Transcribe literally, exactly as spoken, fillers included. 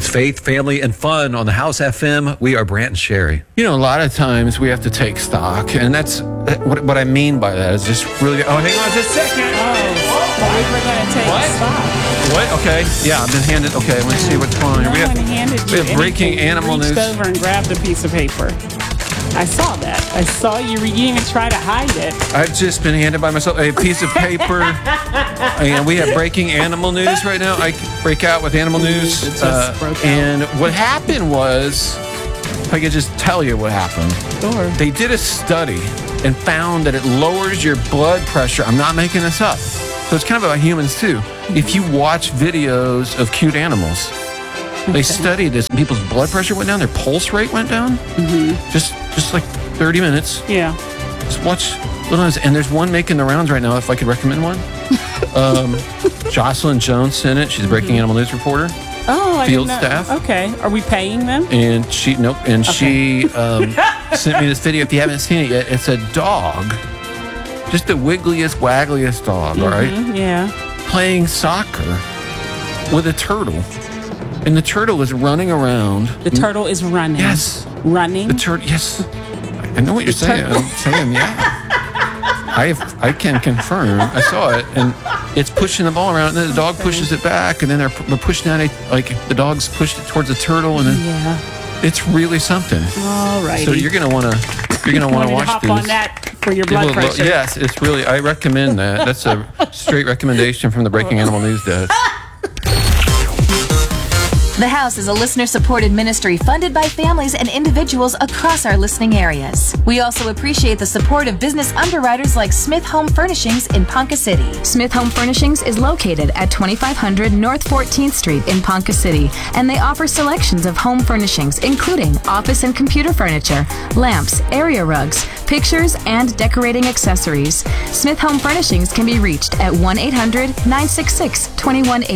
It's Faith, Family, and Fun on the House F M. We are Brant and Sherry. You know, a lot of times we have to take stock, and that's what, what I mean by that is just really. Oh, hang on just a second. Oh, well, we were going to take what? stock. What? Okay. Yeah, I've been handed. Okay, let's see what's going on here. No we have, one handed we you have breaking anything. animal you reached news. over and grabbed a piece of paper. I saw that. I saw you. You even try to hide it. I've just been handed by myself a piece of paper, and we have breaking animal news right now. I break out with animal news, It just uh, broke out. and what happened was, if I could just tell you what happened. Sure. They did a study and found that it lowers your blood pressure. I'm not making this up. So it's kind of about humans too. If you watch videos of cute animals, they studied this. People's blood pressure went down. Their pulse rate went down. Mm-hmm. Just, just like thirty minutes. Yeah. Just watch little ones. And there's one making the rounds right now. If I could recommend one, um, Jocelyn Jones sent it. She's a breaking mm-hmm. animal news reporter. Oh, I field didn't know. staff. Okay. Are we paying them? And she nope. And Okay. she um, sent me this video. If you haven't seen it yet, it's a dog, just the wiggliest, waggliest dog. Mm-hmm. All right. Yeah. Playing soccer with a turtle. And the turtle is running around. The turtle is running. Yes. Running? The turtle, yes. I know what you're saying. I'm saying, yeah. I I can confirm. I saw it, and it's pushing the ball around, and then the dog pushes it back, and then they're, they're pushing at it, like the dog's pushed it towards the turtle, and then Yeah. it's really something. All right. So you're gonna wanna you're gonna wanna watch hop these. on that for your blood Well, well, pressure. yes, it's really. I recommend that. That's a straight recommendation from the Breaking Animal News Desk. The House is a listener-supported ministry funded by families and individuals across our listening areas. We also appreciate the support of business underwriters like Smith Home Furnishings in Ponca City. Smith Home Furnishings is located at twenty-five hundred North fourteenth Street in Ponca City, and they offer selections of home furnishings, including office and computer furniture, lamps, area rugs, pictures, and decorating accessories. Smith Home Furnishings can be reached at one eight hundred nine six six two one eight zero.